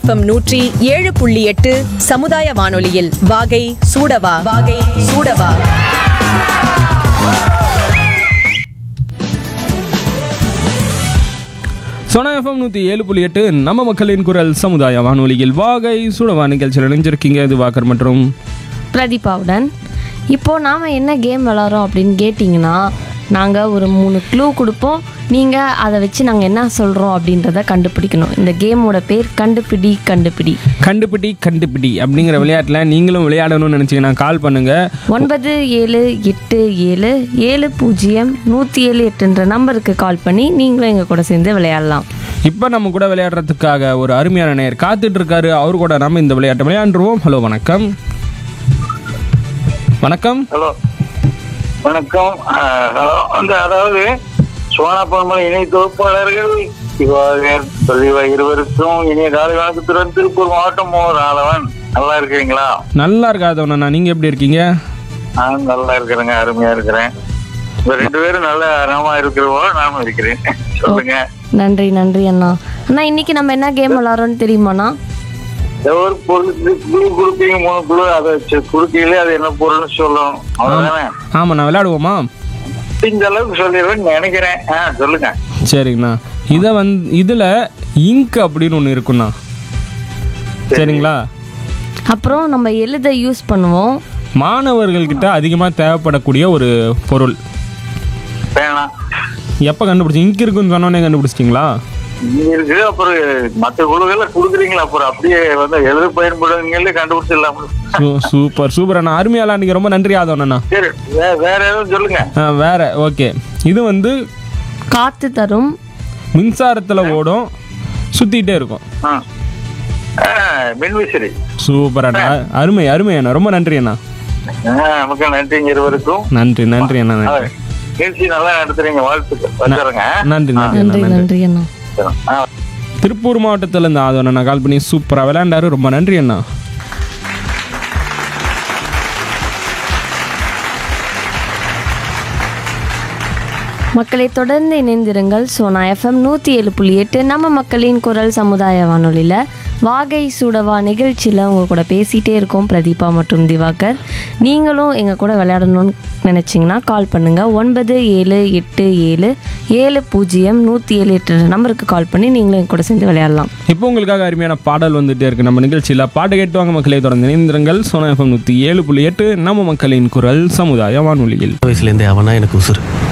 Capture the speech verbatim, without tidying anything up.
FM நூற்றி ஏழு புள்ளி எட்டு சமுதாய வானொலியில் வாகை சூடவா வாகை சூடவா. சோனா எஃப்எம் நூற்றி ஏழு புள்ளி எட்டு நம்ம மக்களின் குரல் சமுதாய வானொலியில் வாகை சூடவா நிகழ்ச்சியில் இணைஞ்சிருக்கீங்க. இது வாக்கர் மற்றும் பிரதீபாவுடன். இப்போது நாம் என்ன கேம் விளாட்றோம் அப்படின்னு கேட்டிங்கன்னா, நாங்கள் ஒரு மூணு க்ளூ கொடுப்போம். நீங்கள் அதை வச்சு நாங்கள் என்ன சொல்கிறோம் அப்படின்றத கண்டுபிடிக்கணும். இந்த கேமோட பேர் கண்டுபிடி கண்டுபிடி கண்டுபிடி கண்டுபிடி அப்படிங்கிற விளையாட்டில் நீங்களும் விளையாடணும்னு நினச்சிங்கன்னா கால் பண்ணுங்கள். ஒன்பது ஏழு எட்டு ஏழு ஏழு பூஜ்ஜியம் நூற்றி ஏழு எட்டுன்ற நம்பருக்கு கால் பண்ணி நீங்களும் எங்கள் கூட சேர்ந்து விளையாடலாம். இப்போ நம்ம கூட விளையாடுறதுக்காக ஒரு அருமையான நேயர் காத்துட்டு இருக்காரு. அவரு கூட நம்ம இந்த விளையாட்டை விளையாண்டுருவோம். ஹலோ, வணக்கம். வணக்கம். ஹலோ, வணக்கம். ஹலோ, அந்த அதாவது சோனா பொன்மலை இணை தொகுப்பாளர்கள் சிவாகர் தொழிவா இருவருக்கும் இனிய காலை வணக்கத்துடன் திருப்பூர் மாவட்டம் மோர் ஆளவன். நல்லா இருக்கிறீங்களா? நல்லா இருக்காதவண்ணா, நீங்க எப்படி இருக்கீங்க? நான் நல்லா இருக்கிறேங்க, அருமையா இருக்கிறேன். இந்த ரெண்டு பேரும் நல்ல அறமா இருக்கிறவோ நானும் இருக்கிறேன். சொல்லுங்க. நன்றி நன்றி அண்ணா. அண்ணா, இன்னைக்கு நம்ம என்ன கேம் விளாட்றோன்னு தெரியுமாண்ணா? ஒரு பொருளுக்கு குழு கொடுப்பீங்க, மூணு குழு, அதை குடுக்கீங்களே அது என்ன பொருள்னு சொல்லணும், அவ்வளவுதானே? ஆமாண்ணா, விளையாடுவோமா? இந்த அளவுக்கு சொல்லிடுவேன்னு நினைக்கிறேன். ஆ, சொல்லுங்க. சரிங்கண்ணா. இதை வந்து இதில் இங்க் அப்படின்னு ஒன்று இருக்குண்ணா. சரிங்களா? அப்புறம் நம்ம எழுத யூஸ் பண்ணுவோம். மாணவர்கள்கிட்ட அதிகமாக தேவைப்படக்கூடிய ஒரு பொருள். வேணாம். எப்போ கண்டுபிடிச்சி இங்க் இருக்குன்னு சொன்னோன்னே கண்டுபிடிச்சிட்டிங்களா? இருக்கு. அப்புறம் மற்ற குழுக்களை கொடுக்குறீங்களா? அப்புறம் அப்படியே வந்து எழுத பயன்படுவீங்களே கண்டுபிடிச்சிடலாம். சூப்பர் சூப்பர் அண்ணா, அருமையா விளையாடுங்க. ரொம்ப நன்றி ஆதவண்ணா. சரி, வேற எதுவும் சொல்லுங்க. வேற ஓகே. இது வந்து காத்து தரும், மின்சாரத்தில் ஓடும், சுத்திட்டே இருக்கும். மின்விசிறி. சூப்பர் அண்ணா, அருமை அருமை அண்ணா, ரொம்ப நன்றி அண்ணா. நமக்கு நன்றிங்க இருவருக்கும். நன்றி நன்றி அண்ணா. நன்றி. நிகழ்ச்சி நல்லா நடத்துறீங்க, வாழ்த்துக்கள். வச்சுறேங்க. நன்றி நன்றி நன்றி நன்றி அண்ணா. திருப்பூர் மாவட்டத்தில் இருந்து ஆதவன் கால் பண்ணி சூப்பராக விளையாண்டாரு. ரொம்ப நன்றி அண்ணா. மக்களை தொடர்ந்து இணைந்திருங்கள். சோனா எஃப்எம் நூற்றி ஏழு புள்ளி எட்டு நம்ம மக்களின் குரல் சமுதாய வானொலியில் வாகை சூடவா நிகழ்ச்சியில் உங்கள் கூட பேசிகிட்டே இருக்கோம் பிரதீபா மற்றும் திவாகர். நீங்களும் எங்கள் கூட விளையாடணும்னு நினச்சிங்கன்னா கால் பண்ணுங்கள். ஒன்பது ஏழு எட்டு ஏழு ஏழு பூஜ்ஜியம் நூற்றி ஏழு எட்டு நம்பருக்கு கால் பண்ணி நீங்களும் எங்கள் கூட சேர்ந்து விளையாடலாம். இப்போ உங்களுக்காக அருமையான பாடல் வந்துகிட்டே இருக்குது நம்ம நிகழ்ச்சியில். பாட்டு கேட்டுவாங்க மக்களை தொடர்ந்து இணைந்திருங்கள். சோனா எஃப்எம் நூற்றி ஏழு புள்ளி எட்டு நம்ம மக்களின் குரல் சமுதாய வானொலியில். வயசுலேருந்தே அவனா எனக்கு உசுறு.